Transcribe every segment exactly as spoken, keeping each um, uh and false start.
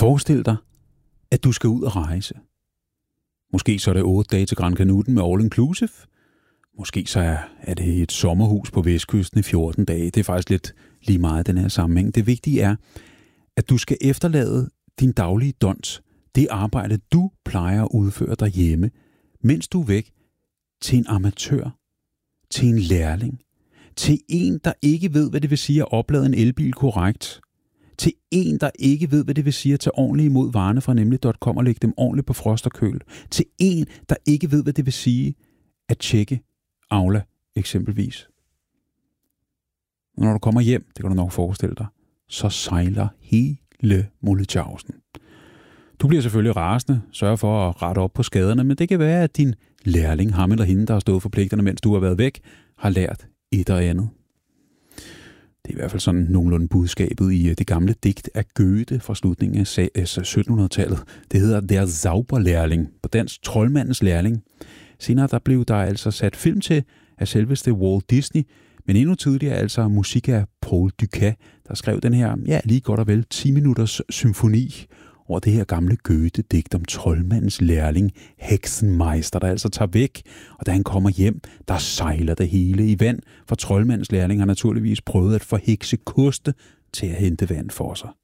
Forestil dig, at du skal ud og rejse. Måske så er det otte dage til Gran Canuten med all inclusive. Måske så er, er det et sommerhus på vestkysten i fjorten dage. Det er faktisk lidt lige meget den her sammenhæng. Det vigtige er, at du skal efterlade din daglige dons, det arbejde, du plejer at udføre derhjemme, mens du er væk, til en amatør, til en lærling, til en, der ikke ved, hvad det vil sige at oplade en elbil korrekt, til en, der ikke ved, hvad det vil sige at tage ordentligt imod varerne fra nemlig punktum com og lægge dem ordentligt på frost og køl, til en, der ikke ved, hvad det vil sige at tjekke Aula eksempelvis. Når du kommer hjem, det kan du nok forestille dig, så sejler hele Molletjavsen. Du bliver selvfølgelig rasende, sørger for at rette op på skaderne, men det kan være, at din lærling, ham eller hende, der har stået for pligterne, mens du har været væk, har lært et og andet. Det er i hvert fald sådan nogenlunde budskabet i det gamle digt af Goethe fra slutningen af syttenhundredetallet. Det hedder Der Zauberlehrling, på dansk troldmandens lærling. Senere der blev der altså sat film til af selveste Walt Disney, men endnu tidligere altså musik af Paul Dukas, der skrev den her, ja, lige godt og vel ti minutters symfoni over det her gamle Goethe-digt om troldmandens lærling, Hexenmeister, der altså tager væk, og da han kommer hjem, der sejler det hele i vand, for troldmandens lærling har naturligvis prøvet at forhekse koste til at hente vand for sig.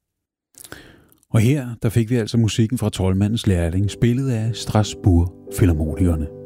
Og her, der fik vi altså musikken fra troldmandens lærling, spillet af Strasbourg Filharmonikerne.